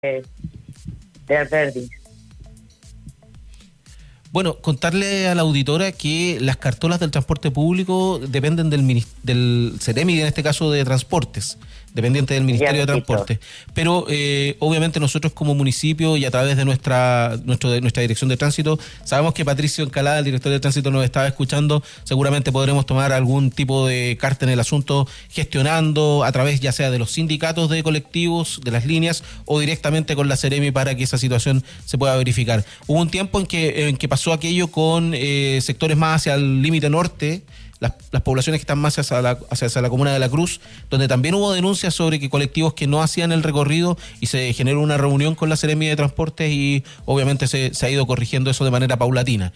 de Alberdi. Bueno, contarle a la auditora que las cartolas del transporte público dependen del Ceremi, en este caso de Transportes, dependiente del Ministerio de Transporte. Pero obviamente nosotros como municipio y a través de nuestra dirección de tránsito, sabemos que Patricio Encalada, el director de tránsito, nos estaba escuchando. Seguramente podremos tomar algún tipo de carta en el asunto, gestionando a través ya sea de los sindicatos de colectivos, de las líneas, o directamente con la Ceremi para que esa situación se pueda verificar. Hubo un tiempo en que pasó aquello con sectores más hacia el límite norte, las poblaciones que están más hacia la comuna de La Cruz, donde también hubo denuncias sobre que colectivos que no hacían el recorrido, y se generó una reunión con la Seremi de Transportes y obviamente se ha ido corrigiendo eso de manera paulatina.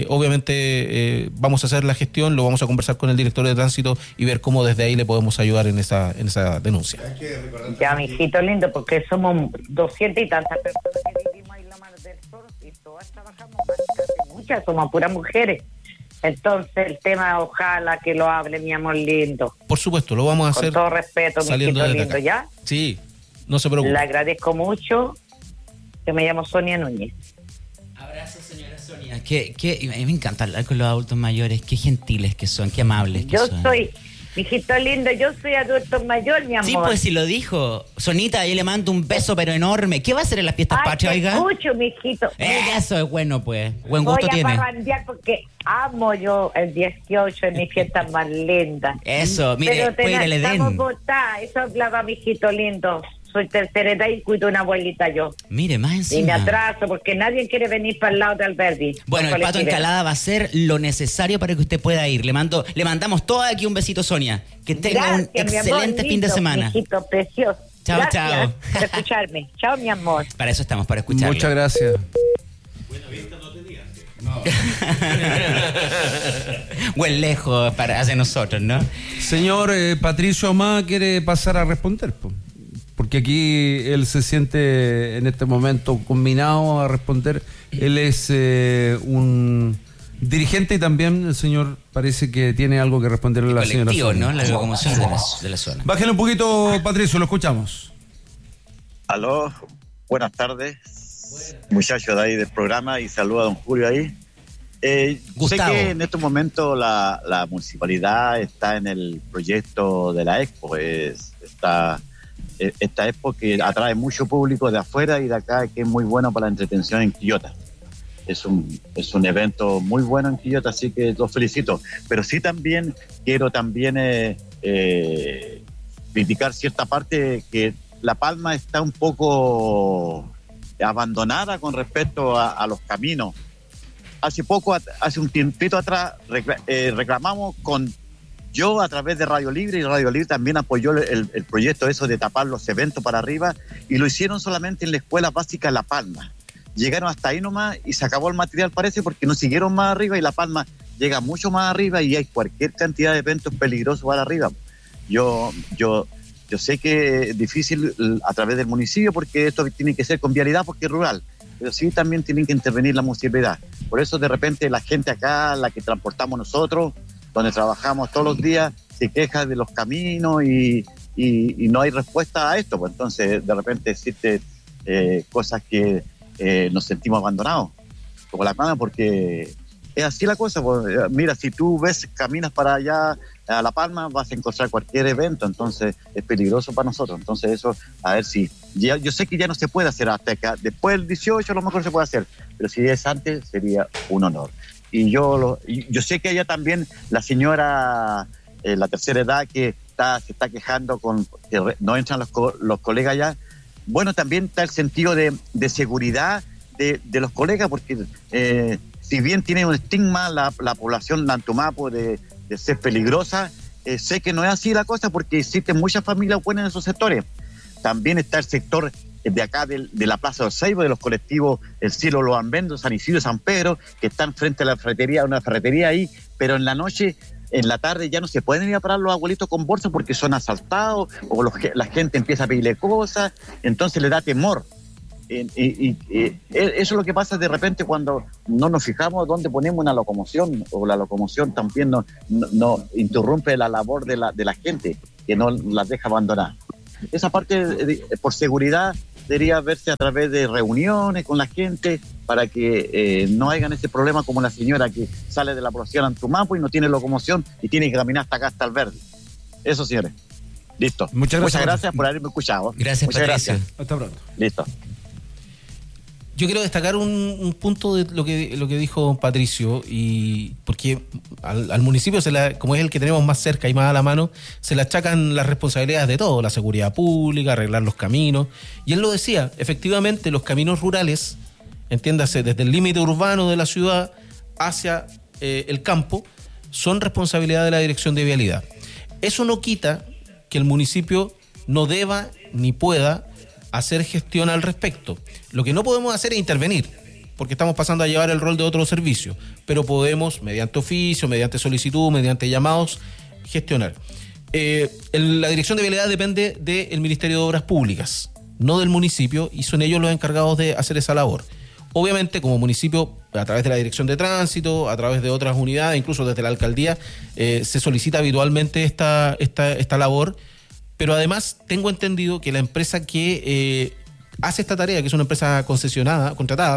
Obviamente vamos a hacer la gestión, lo vamos a conversar con el director de tránsito y ver cómo desde ahí le podemos ayudar en esa denuncia. Ya, mijito lindo, porque somos 200 y tantas personas que vivimos ahí en la Mar del Sur y todas trabajamos, casi muchas, somos puras mujeres. Entonces el tema, ojalá que lo hable, mi amor lindo. Por supuesto, lo vamos a hacer. Con todo respeto, mijito lindo, ¿ya? Sí, no se preocupe. Le agradezco mucho. Que me llamo Sonia Núñez. Abrazo, señora Sonia. A mí me encanta hablar con los adultos mayores. Qué gentiles que son, qué amables que son. Yo soy, mijito lindo, yo soy adulto mayor, mi amor. Sí, pues si lo dijo. Sonita, yo le mando un beso pero enorme. ¿Qué va a hacer en las fiestas patrias, oiga? Escucho, mijito. Eso es bueno, pues. Buen gusto tiene. Voy a parrandear porque amo yo el 18 en mi fiesta más linda. Eso, mire, puede ir al Edén. Estamos votadas, eso hablaba, mijito lindo. Soy tercera edad y cuido una abuelita yo. Mire, más encima. Y me atraso porque nadie quiere venir para el lado de Alberdi. Bueno, el Pato Encalada va a hacer lo necesario para que usted pueda ir. Le mandamos todos aquí un besito, Sonia. Que tenga un excelente fin de semana. Mijito precioso. Chao, gracias chao. por escucharme. Chao, mi amor. Para eso estamos, para escucharlo. Muchas gracias. Buena vista no tenías. No. Buen lejos hacia nosotros, ¿no? Señor Patricio Amá quiere pasar a responder, porque aquí él se siente en este momento combinado a responder. Él es un dirigente y también el señor parece que tiene algo que responderle a la señora Sonia. ¿No? La locomoción de la zona. Bájale un poquito, Patricio, lo escuchamos. Aló, buenas tardes, muchachos de ahí del programa, y saludo a don Julio ahí. Sé que en estos momentos la municipalidad está en el proyecto de la Expo. Esta Expo que atrae mucho público de afuera y de acá, que es muy bueno para la entretención en Quillota. Es un evento muy bueno en Quillota, así que los felicito. Pero sí también quiero criticar cierta parte, que La Palma está un poco abandonada con respecto a los caminos. Hace un tiempito atrás, reclamamos yo a través de Radio Libre, y Radio Libre también apoyó el proyecto eso de tapar los eventos para arriba, y lo hicieron solamente en la escuela básica La Palma. Llegaron hasta ahí nomás y se acabó el material, parece, porque no siguieron más arriba, y La Palma llega mucho más arriba y hay cualquier cantidad de eventos peligrosos para arriba. Yo sé que es difícil a través del municipio, porque esto tiene que ser con vialidad porque es rural, pero sí también tienen que intervenir la municipalidad. Por eso de repente la gente acá, la que transportamos nosotros, donde trabajamos todos los días, se queja de los caminos y no hay respuesta a esto. Pues entonces de repente existen cosas que nos sentimos abandonados, como La Palma, porque es así la cosa. Pues, mira, si tú caminas para allá a La Palma, vas a encontrar cualquier evento, entonces es peligroso para nosotros. Entonces eso, a ver si, yo sé que ya no se puede hacer hasta acá, después del 18 a lo mejor se puede hacer, pero si es antes sería un honor. Y yo sé que ella también, la señora, la tercera edad, que se está quejando con que no entran los colegas allá. Bueno, también está el sentido de seguridad de los colegas, porque si bien tiene un estigma la población de Antumapo de ser peligrosa, sé que no es así la cosa, porque existen muchas familias buenas en esos sectores. También está el sector de acá de la Plaza del Seibo, de los colectivos El Cielo, Los Ambendos, San Isidro, San Pedro, que están frente a la ferretería, una ferretería ahí, pero en la noche, en la tarde ya no se pueden ir a parar los abuelitos con bolsas porque son asaltados, o la gente empieza a pedirle cosas, entonces le da temor. Y eso es lo que pasa de repente cuando no nos fijamos dónde ponemos una locomoción, o la locomoción también no interrumpe la labor de la gente, que no las deja abandonar. Esa parte, por seguridad, debería verse a través de reuniones con la gente para que no hagan ese problema como la señora que sale de la población Antumapo y no tiene locomoción y tiene que caminar hasta acá, hasta el verde. Eso, señores. Listo. Muchas gracias por haberme escuchado. Gracias, Muchas Patricio. gracias. Hasta pronto. Listo. Yo quiero destacar un punto de lo que dijo Patricio, y porque al municipio, como es el que tenemos más cerca y más a la mano, se le achacan las responsabilidades de todo, la seguridad pública, arreglar los caminos. Y él lo decía, efectivamente los caminos rurales, entiéndase, desde el límite urbano de la ciudad hacia el campo, son responsabilidad de la Dirección de Vialidad. Eso no quita que el municipio no deba ni pueda hacer gestión al respecto. Lo que no podemos hacer es intervenir, porque estamos pasando a llevar el rol de otro servicio, pero podemos, mediante oficio, mediante solicitud, mediante llamados, gestionar. La Dirección de Vialidad depende del Ministerio de Obras Públicas, no del municipio, y son ellos los encargados de hacer esa labor. Obviamente, como municipio, a través de la Dirección de Tránsito, a través de otras unidades, incluso desde la alcaldía, se solicita habitualmente esta labor. Pero además tengo entendido que la empresa que hace esta tarea, que es una empresa contratada,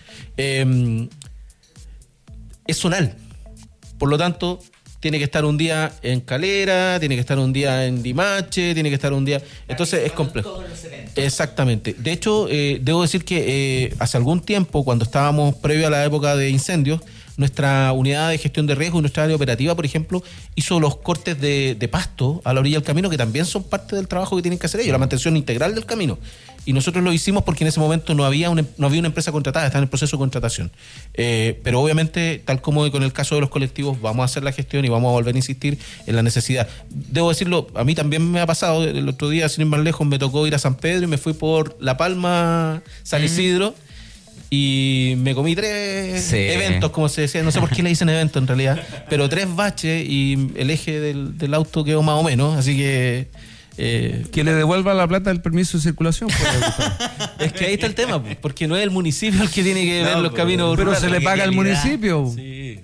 es zonal. Por lo tanto, tiene que estar un día en Calera, tiene que estar un día en Limache, tiene que estar un día... Entonces es complejo. Exactamente. De hecho, debo decir que hace algún tiempo, cuando estábamos previo a la época de incendios, nuestra unidad de gestión de riesgo y nuestra área operativa, por ejemplo, hizo los cortes de pasto a la orilla del camino, que también son parte del trabajo que tienen que hacer ellos, la mantención integral del camino. Y nosotros lo hicimos porque en ese momento no había una empresa contratada, estaba en el proceso de contratación. Pero obviamente, tal como con el caso de los colectivos, vamos a hacer la gestión y vamos a volver a insistir en la necesidad. Debo decirlo, a mí también me ha pasado, el otro día, sin ir más lejos, me tocó ir a San Pedro y me fui por La Palma, San Isidro, y me comí 3 eventos, como se decía, no sé por qué le dicen evento en realidad, pero 3 baches y el eje del auto quedó más o menos, así que... que le devuelva la plata del permiso de circulación. Es que ahí está el tema, porque no es el municipio el que tiene que ver los caminos pero rurales. se le paga al municipio. Sí.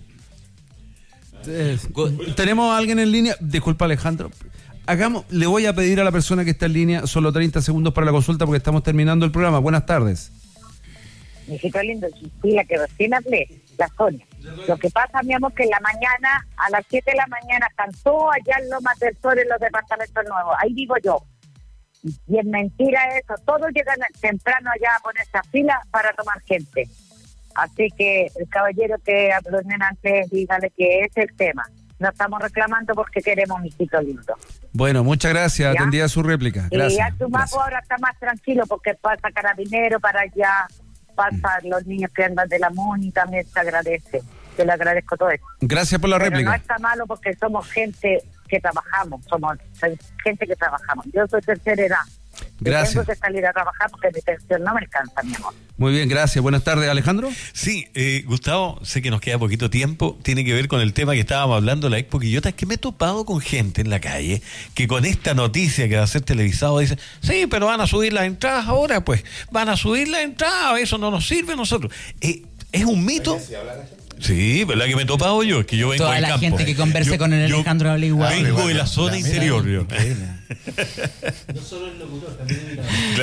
¿Tenemos a alguien en línea? Disculpa, Alejandro. Le voy a pedir a la persona que está en línea solo 30 segundos para la consulta porque estamos terminando el programa. Buenas tardes. Mijito lindo, la que recién hablé, la Sonia. Lo que pasa, mi amor, que en la mañana, a las 7 de la mañana, están todos allá en Lomas del Sur, en los departamentos nuevos. Ahí vivo yo. Y es mentira eso. Todos llegan temprano allá a ponerse a fila para tomar gente. Así que el caballero que habló antes, dígale que es el tema. No estamos reclamando porque queremos, mijito lindo. Bueno, muchas gracias. ¿Ya? Atendida su réplica. Gracias. Y a tu mapo ahora está más tranquilo porque pasa carabinero para allá. Pasa los niños que andan de la MUNI, también se agradece. Yo le agradezco todo eso. Gracias por la Pero réplica. no está malo porque somos gente que trabajamos, Yo soy tercera edad. Gracias. Tengo que salir a trabajar porque mi pensión no me alcanza, mi amor. Muy bien, gracias. Buenas tardes, Alejandro. Sí, Gustavo, sé que nos queda poquito tiempo, tiene que ver con el tema que estábamos hablando, la Expo Quillota. Es que me he topado con gente en la calle que con esta noticia que va a ser televisado dice, sí, pero van a subir las entradas ahora, pues, van a subir las entradas, eso no nos sirve a nosotros. ¿Es un mito? Sí, ¿verdad que me he topado yo? Es que yo vengo Toda del la campo. gente que converse con el Alejandro habla igual. Vengo de la zona interior, yo. No solo el locutor, también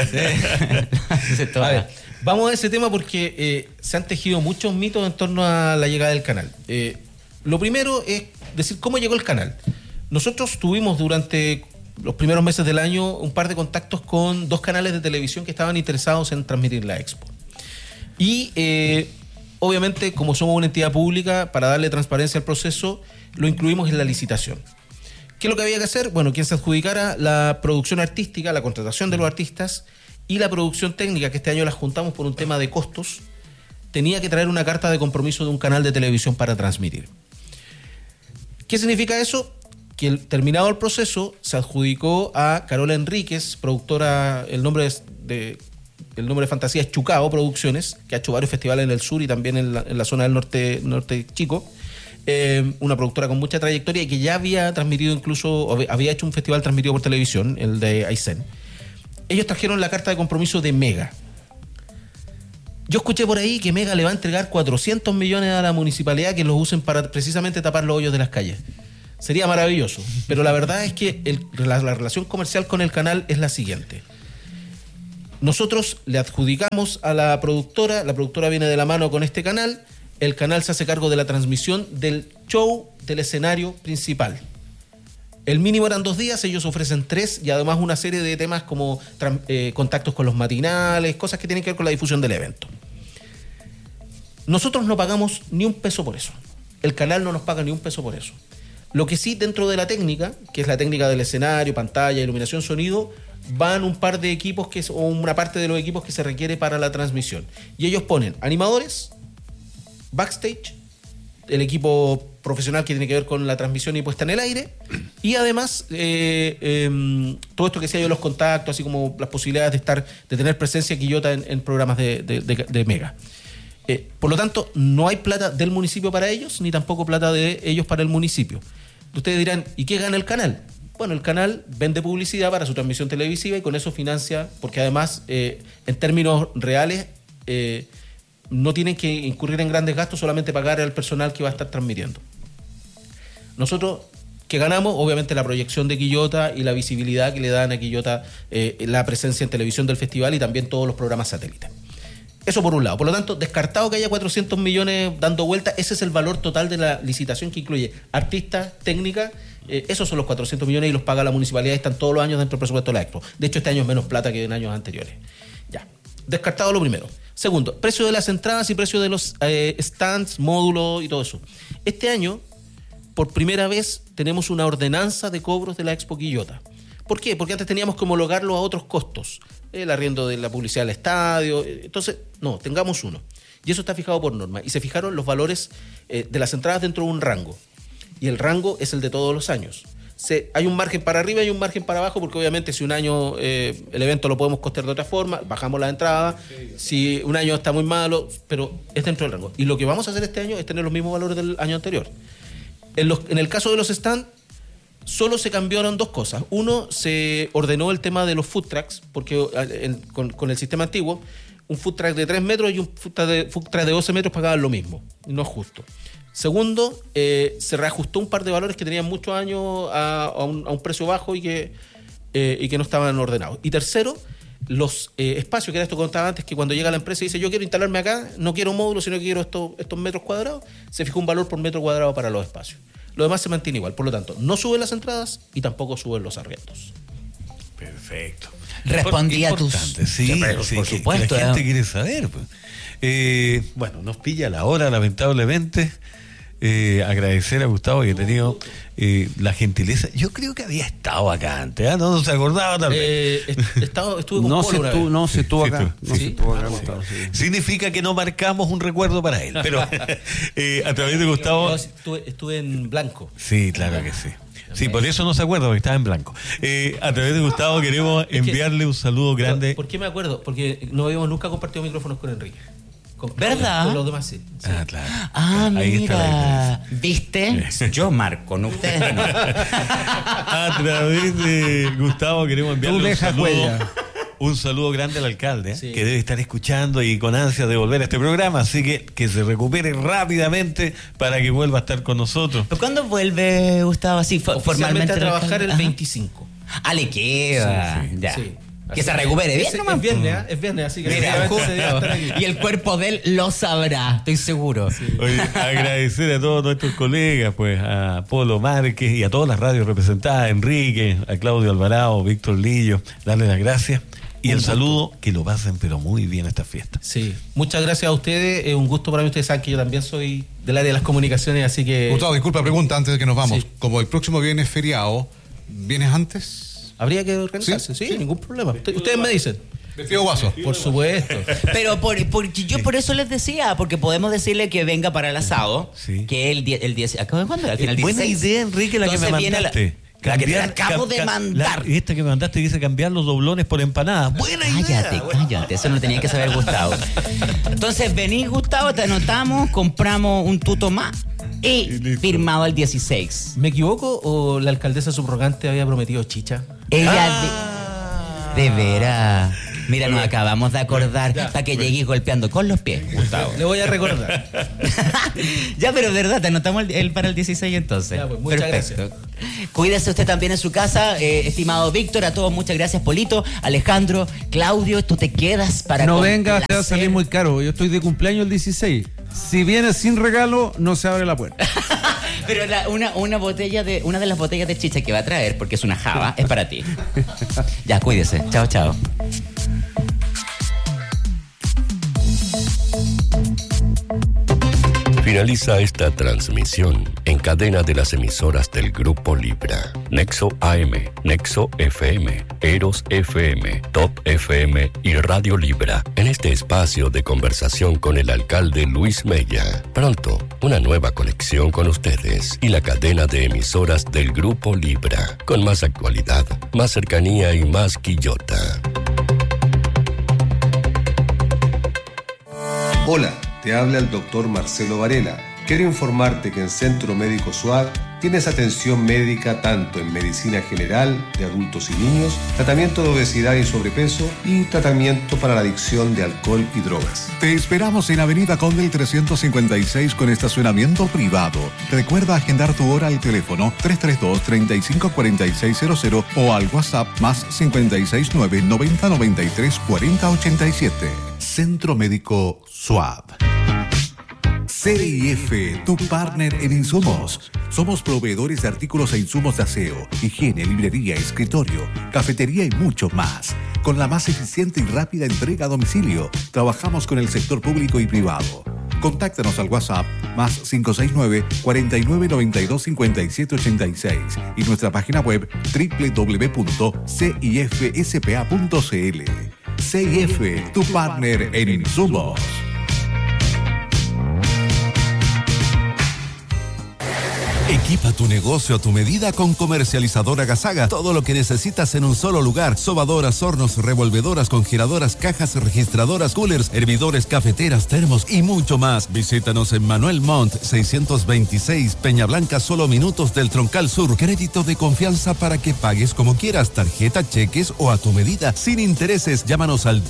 a ver, vamos a ese tema porque se han tejido muchos mitos en torno a la llegada del canal. Lo primero es decir cómo llegó el canal. Nosotros tuvimos durante los primeros meses del año un par de contactos con 2 canales de televisión que estaban interesados en transmitir la Expo. Y obviamente, como somos una entidad pública, para darle transparencia al proceso, lo incluimos en la licitación. ¿Qué es lo que había que hacer? Bueno, quien se adjudicara la producción artística, la contratación de los artistas y la producción técnica, que este año las juntamos por un tema de costos, tenía que traer una carta de compromiso de un canal de televisión para transmitir. ¿Qué significa eso? Que terminado el proceso, se adjudicó a Carola Enríquez, productora, el nombre de fantasía es Chucao Producciones, que ha hecho varios festivales en el sur y también en la zona del norte chico. Una productora con mucha trayectoria y que ya había transmitido incluso, había hecho un festival transmitido por televisión, el de Aysén. Ellos trajeron la carta de compromiso de Mega. Yo escuché por ahí que Mega le va a entregar 400 millones a la municipalidad que los usen para precisamente tapar los hoyos de las calles. Sería maravilloso, pero la verdad es que la relación comercial con el canal es la siguiente. Nosotros le adjudicamos a la productora viene de la mano con este canal, el canal se hace cargo de la transmisión del show del escenario principal. El mínimo eran 2 días, ellos ofrecen 3 y además una serie de temas como contactos con los matinales, cosas que tienen que ver con la difusión del evento. Nosotros no pagamos ni un peso por eso. El canal no nos paga ni un peso por eso. Lo que sí, dentro de la técnica, que es la técnica del escenario, pantalla, iluminación, sonido, van un par de equipos o una parte de los equipos que se requiere para la transmisión. Y ellos ponen animadores, backstage, el equipo profesional que tiene que ver con la transmisión y puesta en el aire, y además todo esto que sea yo, los contactos, así como las posibilidades de tener presencia Quillota en programas de Mega. Por lo tanto, no hay plata del municipio para ellos, ni tampoco plata de ellos para el municipio. Ustedes dirán, ¿y qué gana el canal? Bueno, el canal vende publicidad para su transmisión televisiva y con eso financia, porque además, en términos reales, no tienen que incurrir en grandes gastos, solamente pagar al personal que va a estar transmitiendo. Nosotros, ¿qué ganamos? Obviamente la proyección de Quillota y la visibilidad que le dan a Quillota, la presencia en televisión del festival y también todos los programas satélites. Eso por un lado. Por lo tanto, descartado que haya 400 millones dando vuelta, ese es el valor total de la licitación, que incluye artistas, técnicas. Esos son los 400 millones y los paga la municipalidad y están todos los años dentro del presupuesto de la Expo. De hecho, este año es menos plata que en años anteriores. Ya. Descartado lo primero. Segundo, precio de las entradas y precio de los stands, módulos y todo eso. Este año, por primera vez, tenemos una ordenanza de cobros de la Expo Quillota. ¿Por qué? Porque antes teníamos que homologarlo a otros costos. El arriendo de la publicidad del estadio. Entonces, no, tengamos uno. Y eso está fijado por norma. Y se fijaron los valores de las entradas dentro de un rango. Y el rango es el de todos los años. Hay un margen para arriba y un margen para abajo, porque obviamente si un año el evento lo podemos costear de otra forma, bajamos la entrada. Si un año está muy malo, pero es dentro del rango. Y lo que vamos a hacer este año es tener los mismos valores del año anterior. En el caso de los stands, solo se cambiaron 2 cosas. Uno, se ordenó el tema de los food trucks, porque con el sistema antiguo, un food truck de 3 metros y un food truck de 12 metros pagaban lo mismo. No es justo. Segundo, se reajustó un par de valores que tenían muchos años a un precio bajo y que no estaban ordenados. Y tercero, los espacios, que era esto que contaba antes, que cuando llega la empresa y dice yo quiero instalarme acá, no quiero módulos, sino que quiero estos metros cuadrados, se fijó un valor por metro cuadrado para los espacios. Lo demás se mantiene igual, por lo tanto, no suben las entradas y tampoco suben los arriendos. Perfecto. Respondí a tus... Sí, por supuesto. La gente quiere saber. Pues. Bueno, nos pilla la hora, lamentablemente. Agradecer a Gustavo que ha tenido la gentileza. Yo creo que había estado acá antes, ¿eh? No se acordaba tal vez. Estuve con Polo no se estuvo acá. Significa que no marcamos un recuerdo para él, pero a través de Gustavo... Estuve en blanco. Sí, claro que sí. Sí, por eso no se acuerda, porque estaba en blanco. A través de Gustavo queremos enviarle un saludo grande. ¿Por qué me acuerdo? Porque no habíamos nunca compartido micrófonos con Enrique. ¿Verdad? Con los demás sí. Ah, claro. Ahí está la mira. ¿Viste? Yo marco, no ustedes no. A través de Gustavo queremos enviarle un saludo grande al alcalde, sí, que debe estar escuchando y con ansias de volver a este programa, así que se recupere rápidamente para que vuelva a estar con nosotros. ¿Pero cuándo vuelve Gustavo así formalmente a trabajar el 25? Le queda. Sí. Ya. Sí. Que se recupere bien, ¿no? Es viernes, así que mira, y el cuerpo de él lo sabrá, estoy seguro. Sí. Oye, agradecer a todos nuestros colegas, pues a Polo Márquez y a todas las radios representadas, a Enrique, a Claudio Alvarado, Víctor Lillo, darles las gracias y el saludo, que lo pasen pero muy bien esta fiesta. Sí, muchas gracias a ustedes, es un gusto para mí. Ustedes saben que yo también soy del área de las comunicaciones, así que... Gustavo, disculpa, pregunta antes de que nos vamos. Sí. Como el próximo viernes es feriado, ¿vienes antes? Habría que organizarse, sí, ningún problema. Ustedes me dicen. Vestido guaso. Por supuesto. Pero yo por eso les decía, porque podemos decirle que venga para el asado, sí, que el 10. ¿Cuándo? Al final, buena idea, Enrique, la entonces que me mandaste. La que te acabo de mandar. Esta que me mandaste dice cambiar los doblones por empanadas. Buena idea. Cállate, eso no tenía que saber Gustavo. Entonces vení, Gustavo, te anotamos, compramos un tuto más y firmado el 16. ¿Me equivoco o la alcaldesa subrogante había prometido chicha? Ella de veras. Mira, nos acabamos de acordar para que llegues golpeando con los pies, Gustavo. Le voy a recordar. Ya, pero verdad, te anotamos el para el 16 entonces. Ya, pues, muchas perfecto. Cuídese usted también en su casa, estimado Víctor. A todos, muchas gracias, Polito. Alejandro, Claudio, tú te quedas para No vengas, te va a complacer. salir muy caro. Yo estoy de cumpleaños el 16. Si vienes sin regalo, no se abre la puerta. Pero una de las botellas de chicha que va a traer, porque es una java, es para ti. Ya, cuídese. Chao, chao. Finaliza esta transmisión en cadena de las emisoras del Grupo Libra. Nexo AM, Nexo FM, Eros FM, Top FM y Radio Libra. En este espacio de conversación con el alcalde Luis Mella. Pronto, una nueva conexión con ustedes y la cadena de emisoras del Grupo Libra. Con más actualidad, más cercanía y más Quillota. Hola, te habla el doctor Marcelo Varela. Quiero informarte que en Centro Médico SUAD tienes atención médica tanto en medicina general de adultos y niños, tratamiento de obesidad y sobrepeso y tratamiento para la adicción de alcohol y drogas. Te esperamos en Avenida Condel 356 con estacionamiento privado. Recuerda agendar tu hora al teléfono 332-354600 o al WhatsApp más 569 90 93 40 87. Centro Médico SUAD. CIF, tu partner en insumos. Somos proveedores de artículos e insumos de aseo, higiene, librería, escritorio, cafetería y mucho más. Con la más eficiente y rápida entrega a domicilio, trabajamos con el sector público y privado. Contáctanos al WhatsApp más 569 49 92 57 86 y nuestra página web www.cifspa.cl. CIF, tu partner en insumos. Equipa tu negocio a tu medida con Comercializadora Gasaga. Todo lo que necesitas en un solo lugar. Sobadoras, hornos, revolvedoras, congeladoras, cajas registradoras, coolers, hervidores, cafeteras, termos y mucho más. Visítanos en Manuel Montt 626 Peña Blanca, solo minutos del Troncal Sur. Crédito de confianza para que pagues como quieras, tarjeta, cheques o a tu medida, sin intereses. Llámanos al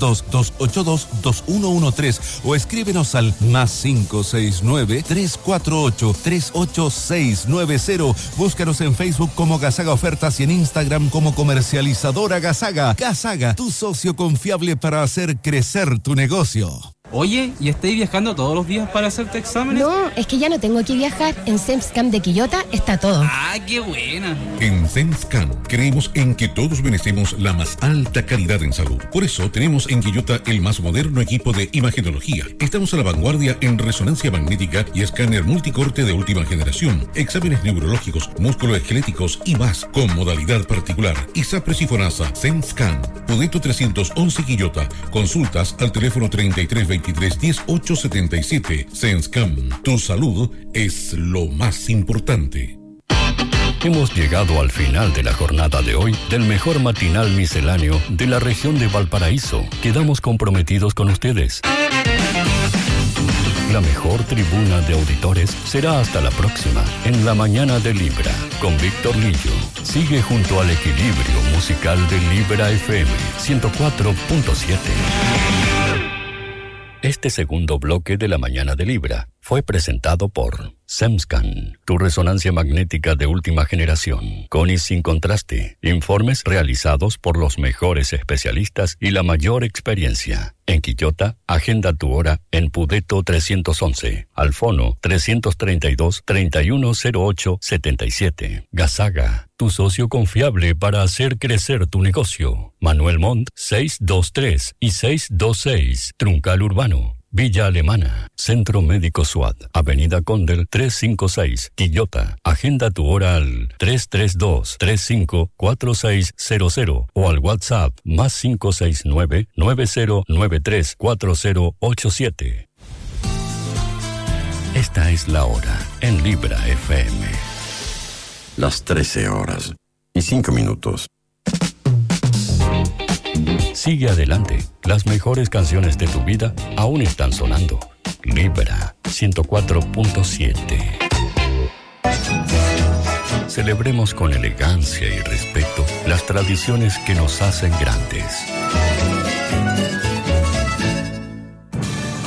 322822113 o escríbenos al más 569 348 386 690. Búscanos en Facebook como Gasaga Ofertas y en Instagram como Comercializadora Gasaga. Gasaga, tu socio confiable para hacer crecer tu negocio. Oye, ¿y estáis viajando todos los días para hacerte exámenes? No, es que ya no tengo que viajar. En SEMSCAM de Quillota está todo. ¡Ah, qué buena! En SEMSCAM creemos en que todos merecemos la más alta calidad en salud. Por eso tenemos en Quillota el más moderno equipo de imagenología. Estamos a la vanguardia en resonancia magnética y escáner multicorte de última generación, exámenes neurológicos, musculoesqueléticos y más, con modalidad particular. ISAPRES y FONASA, SEMSCAM, Pudeto 311 Quillota. Consultas al teléfono 3323 1877. SEMSCAM, tu salud es lo más importante. Hemos llegado al final de la jornada de hoy del mejor matinal misceláneo de la región de Valparaíso. Quedamos comprometidos con ustedes. La mejor tribuna de auditores será hasta la próxima, en la mañana de Libra, con Víctor Lillo. Sigue junto al equilibrio musical de Libra FM 104.7. Este segundo bloque de la mañana de Libra fue presentado por SEMSCAN, tu resonancia magnética de última generación, con y sin contraste. Informes realizados por los mejores especialistas y la mayor experiencia. En Quillota, agenda tu hora en Pudeto 311, al fono 332-3108-77. Gasaga, tu socio confiable para hacer crecer tu negocio. Manuel Montt 623 y 626, Truncal Urbano. Villa Alemana, Centro Médico SUAD, Avenida Condel 356, Quillota. Agenda tu hora al 332-354600 o al WhatsApp más 569-9093-4087. Esta es la hora en Libra FM. Las 13:05. Sigue adelante. Las mejores canciones de tu vida aún están sonando. Libra 104.7. Celebremos con elegancia y respeto las tradiciones que nos hacen grandes.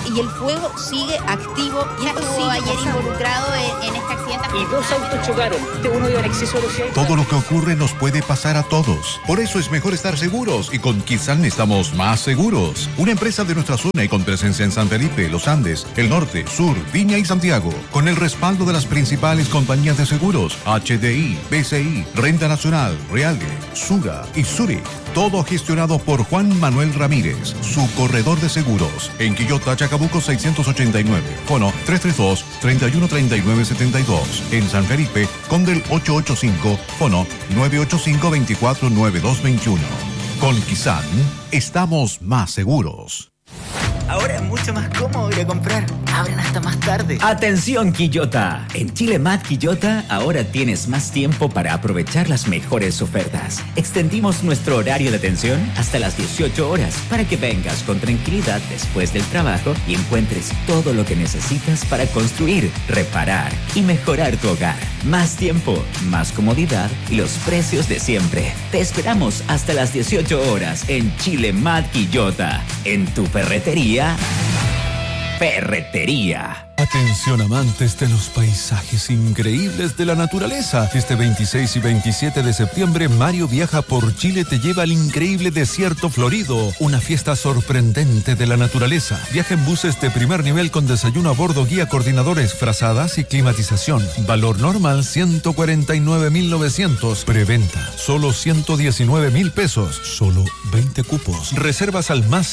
y el fuego sigue activo. Y estuvo ayer involucrado en este accidente. Y 2 autos chocaron. Uno iba en exceso de velocidad. Todo lo que ocurre nos puede pasar a todos. Por eso es mejor estar seguros, y con Kizan estamos más seguros. Una empresa de nuestra zona y con presencia en San Felipe, Los Andes, el Norte, Sur, Viña y Santiago. Con el respaldo de las principales compañías de seguros: HDI, BCI, Renta Nacional, Reale, Sura y Zurich. Todo gestionado por Juan Manuel Ramírez, su corredor de seguros. En Quillota, Chacabuco 689. Fono 332-313972. En San Felipe, Condel 885. Fono 985-249221. Con Kizan, estamos más seguros. Ahora es mucho más cómodo ir a comprar. Abren hasta más tarde. ¡Atención, Quillota! En Chile Mat Quillota ahora tienes más tiempo para aprovechar las mejores ofertas. Extendimos nuestro horario de atención hasta las 18 horas para que vengas con tranquilidad después del trabajo y encuentres todo lo que necesitas para construir, reparar y mejorar tu hogar. Más tiempo, más comodidad y los precios de siempre. Te esperamos hasta las 18 horas en Chile Mat Quillota. En tu ferretería. Ferretería. Atención amantes de los paisajes increíbles de la naturaleza. Este 26 y 27 de septiembre, Mario Viaja por Chile te lleva al increíble Desierto Florido, una fiesta sorprendente de la naturaleza. Viaja en buses de primer nivel con desayuno a bordo, guía, coordinadores, frazadas y climatización. Valor normal 149.900. Preventa solo 119.000 pesos. Solo 20 cupos. Reservas al más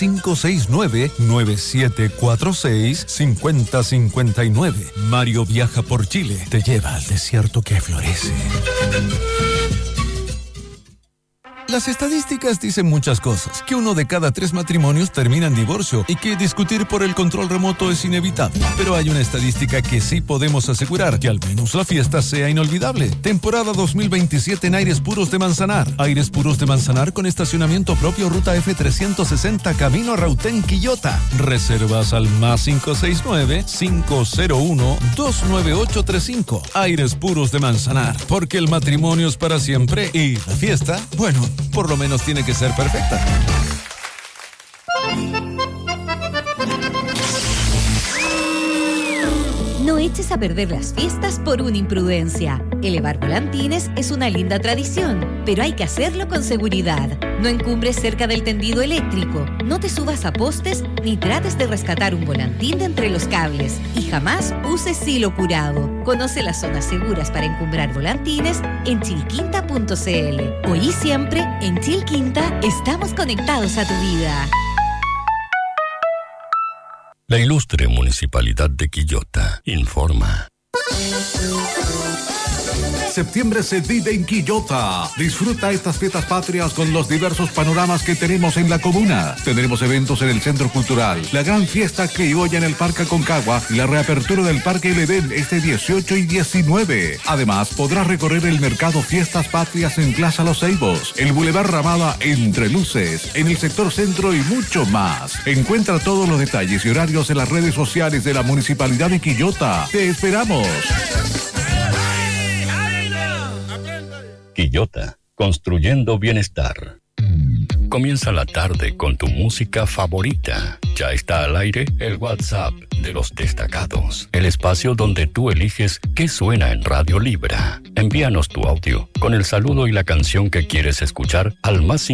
569-9746-5059. Mario Viaja por Chile te lleva al desierto que florece. Las estadísticas dicen muchas cosas, que 1 de cada 3 matrimonios termina en divorcio y que discutir por el control remoto es inevitable. Pero hay una estadística que sí podemos asegurar, que al menos la fiesta sea inolvidable. Temporada 2027 en Aires Puros de Manzanar. Aires Puros de Manzanar con estacionamiento propio, ruta F360, camino a Rautén, Quillota. Reservas al más 569-501-29835. Aires Puros de Manzanar, porque el matrimonio es para siempre y la fiesta, bueno, por lo menos tiene que ser perfecta. No eches a perder las fiestas por una imprudencia. Elevar volantines es una linda tradición, pero hay que hacerlo con seguridad. No encumbres cerca del tendido eléctrico, no te subas a postes ni trates de rescatar un volantín de entre los cables. Y jamás uses silo curado. Conoce las zonas seguras para encumbrar volantines en chilquinta.cl. Hoy y siempre, en Chilquinta, estamos conectados a tu vida. La ilustre Municipalidad de Quillota informa. Septiembre se vive en Quillota. Disfruta estas fiestas patrias con los diversos panoramas que tenemos en la comuna. Tendremos eventos en el Centro Cultural, la gran fiesta criolla en el Parque Aconcagua y la reapertura del Parque El Edén este 18 y 19. Además, podrás recorrer el mercado Fiestas Patrias en Plaza Los Ceibos, el Boulevard Ramada Entre Luces, en el sector centro y mucho más. Encuentra todos los detalles y horarios en las redes sociales de la Municipalidad de Quillota. ¡Te esperamos! Quillota, construyendo bienestar. Comienza la tarde con tu música favorita. Ya está al aire el WhatsApp de los destacados, el espacio donde tú eliges qué suena en Radio Libra. Envíanos tu audio con el saludo y la canción que quieres escuchar al más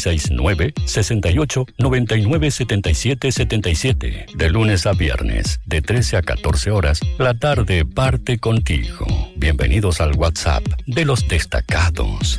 569-68-99-77-77. De lunes a viernes, de 13 a 14 horas, la tarde parte contigo. Bienvenidos al WhatsApp de los destacados.